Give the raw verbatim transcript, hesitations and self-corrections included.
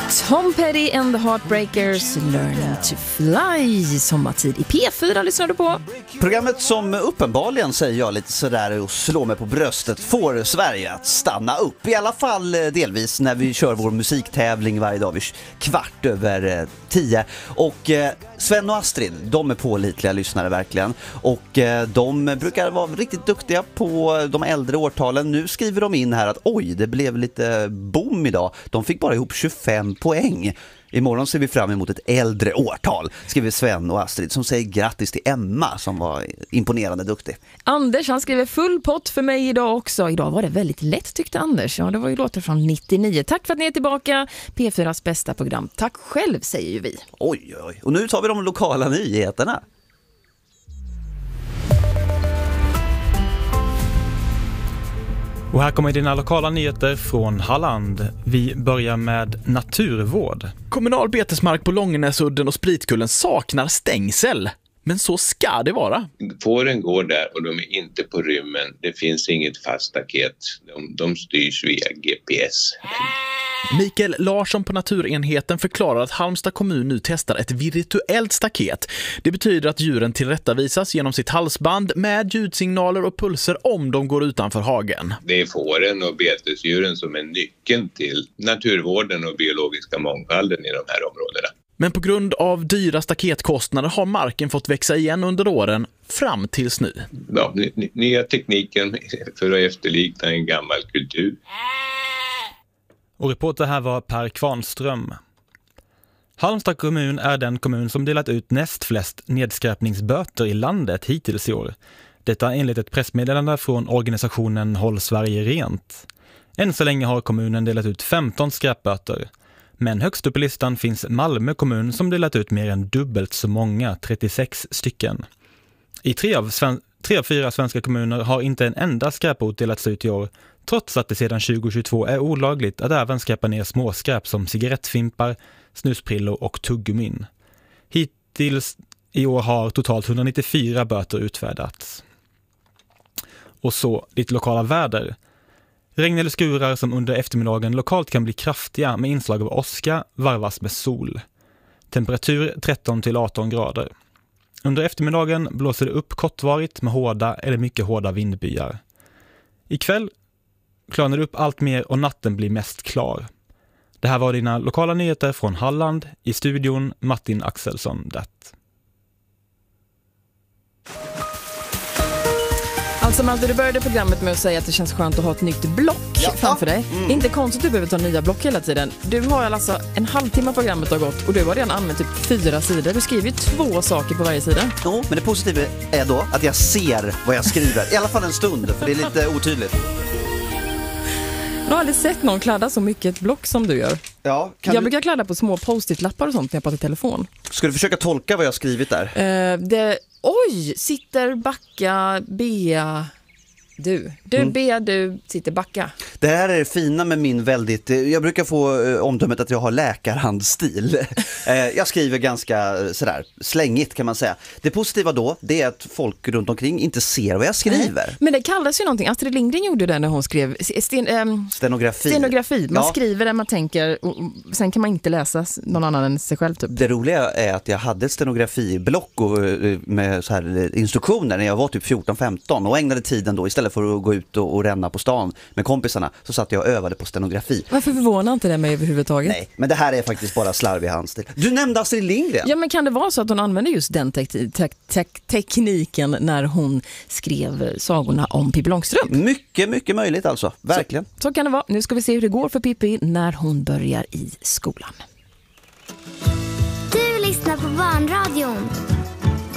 Tom Petty and the Heartbreakers, Learning to Fly. Sommartid i P fyra lyssnar du på. Programmet som uppenbarligen, säger jag lite sådär och slår mig på bröstet, får Sverige att stanna upp. I alla fall delvis när vi kör vår musiktävling varje dag vid kvart över tio. Och eh, Sven och Astrid, de är pålitliga lyssnare verkligen. Och eh, de brukar vara riktigt duktiga på de äldre årtalen. Nu skriver de in här att oj, det blev lite boom idag. De fick bara ihop tjugofem poäng. Imorgon ser vi fram emot ett äldre årtal, skriver Sven och Astrid, som säger grattis till Emma som var imponerande duktig. Anders, han skriver full pott för mig idag också. Idag var det väldigt lätt, tyckte Anders. Ja, det var ju låtar från nittionio. Tack för att ni är tillbaka. P fyras bästa program. Tack själv, säger ju vi. Oj, oj. Och nu tar vi de lokala nyheterna. Och här kommer dina lokala nyheter från Halland. Vi börjar med naturvård. Kommunal betesmark på Långenäsudden och Spritkullen saknar stängsel. Men så ska det vara. Fåren går där och de är inte på rymmen. Det finns inget fast staket. De, de styrs via G P S. Mikael Larsson på Naturenheten förklarar att Halmstad kommun nu testar ett virtuellt staket. Det betyder att djuren tillrättavisas genom sitt halsband med ljudsignaler och pulser om de går utanför hagen. Det är fåren och betesdjuren som är nyckeln till naturvården och biologiska mångfalden i de här områdena. Men på grund av dyra staketkostnader har marken fått växa igen under åren fram tills nu. Ja, n- nya tekniken för att efterlikna en gammal kultur. Och reporter här var Per Kvarnström. Halmstad kommun är den kommun som delat ut näst flest nedskräpningsböter i landet hittills i år. Detta enligt ett pressmeddelande från organisationen Håll Sverige Rent. Än så länge har kommunen delat ut femton skräpböter. Men högst upp i listan finns Malmö kommun som delat ut mer än dubbelt så många, trettiosex stycken. I tre av, sven- tre av fyra svenska kommuner har inte en enda skräpbot delats ut i år, trots att det sedan tjugohundratjugotvå är olagligt att även skräpa ner småskräp som cigarettfimpar, snusprillor och tuggummin. Hittills i år har totalt etthundranittiofyra böter utfärdats. Och så ditt lokala väder. Regn eller skurar som under eftermiddagen lokalt kan bli kraftiga med inslag av åska varvas med sol. Temperatur tretton till arton grader. Under eftermiddagen blåser det upp kortvarigt med hårda eller mycket hårda vindbyar. Ikväll klarnar det upp allt mer och natten blir mest klar. Det här var dina lokala nyheter från Halland. I studion Martin Axelsson det. Alltså Malte, du började programmet med att säga att det känns skönt att ha ett nytt block ja. framför dig. Mm. Inte konstigt att du behöver ta nya block hela tiden. Du har alltså en halvtimme programmet har gått och du har redan använt typ fyra sidor. Du skriver ju två saker på varje sida. Jo, men det positiva är då att jag ser vad jag skriver. I alla fall en stund, för det är lite otydligt. Jag har aldrig sett någon kladda så mycket ett block som du gör. Ja, kan jag du... brukar kladda på små post-it-lappar och sånt när jag pratar i telefon. Ska du försöka tolka vad jag har skrivit där? Uh, det... Oj, sitter backa, Bea... Du, du mm. Bea, du sitter backa. Det här är det fina med min väldigt... Jag brukar få eh, omdömet att jag har läkarhandstil. eh, jag skriver ganska sådär slängigt kan man säga. Det positiva då, det är att folk runt omkring inte ser vad jag skriver. Nej. Men det kallas ju någonting. Astrid Lindgren gjorde det när hon skrev sten, ähm, stenografi. Stenografi. Man ja. skriver det man tänker och sen kan man inte läsa någon annan än sig själv typ. Det roliga är att jag hade ett stenografiblock och, med så här instruktioner när jag var typ fjorton femton och ägnade tiden då istället för att gå ut och, och ränna på stan med kompisarna så satt jag och övade på stenografi. Varför förvånar inte det mig överhuvudtaget? Nej, men det här är faktiskt bara slarvig handstil. Du nämnde Astrid Lindgren. Ja, men kan det vara så att hon använde just den te- te- te- tekniken när hon skrev sagorna om Pippi Långstrump? Mycket, mycket möjligt alltså. Verkligen. Så, så kan det vara. Nu ska vi se hur det går för Pippi när hon börjar i skolan. Du lyssnar på Barnradion.